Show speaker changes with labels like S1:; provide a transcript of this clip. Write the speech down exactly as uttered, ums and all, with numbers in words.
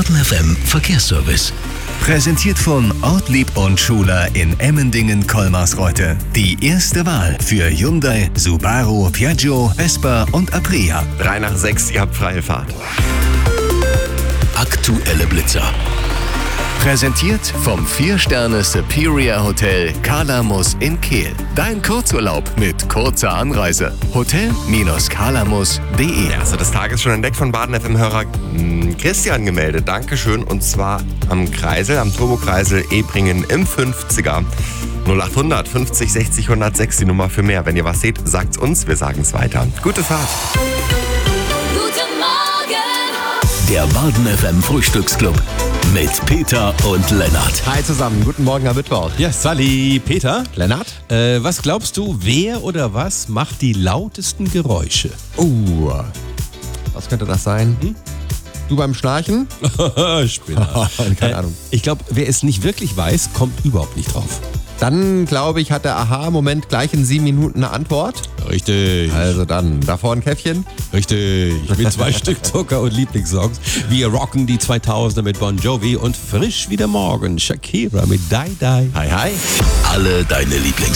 S1: Baden F M Verkehrsservice. Präsentiert von Ortlieb und Schuler in Emmendingen-Kolmarsreuth. Die erste Wahl für Hyundai, Subaru, Piaggio, Vespa und Aprilia.
S2: Drei nach sechs, ihr habt freie Fahrt.
S1: Aktuelle Blitzer. Präsentiert vom vier Sterne Superior Hotel Kalamus in Kehl. Dein Kurzurlaub mit kurzer Anreise. Hotel Kalamus punkt de.
S2: Erste des Tages schon entdeckt von Baden F M-Hörer Christian gemeldet. Dankeschön. Und zwar am Kreisel, am Turbokreisel Ebringen im fünfziger. null achthundert fünfzig sechzig hundertsechs die Nummer für mehr. Wenn ihr was seht, sagt's uns, wir sagen's weiter. Gute Fahrt.
S3: Guten Morgen!
S1: Der Baden F M Frühstücksclub mit Peter und Lennart.
S2: Hi zusammen, guten Morgen am Mittwoch.
S4: Ja, Sally, Peter.
S2: Lennart?
S4: Äh, was glaubst du, wer oder was macht die lautesten Geräusche?
S2: Uh, was könnte das sein? Hm? Du beim Schnarchen?
S4: Spinner.
S2: Keine Ahnung.
S4: Äh, ich glaube, wer es nicht wirklich weiß, kommt überhaupt nicht drauf.
S2: Dann, glaube ich, hat der Aha-Moment gleich in sieben Minuten eine Antwort.
S4: Richtig.
S2: Also dann, davor ein Käffchen.
S4: Richtig. Mit zwei Stück Zucker und Lieblingssongs. Wir rocken die zweitausender mit Bon Jovi und frisch wie der Morgen Shakira mit Die Die.
S2: Hi, hi.
S1: Alle deine Lieblings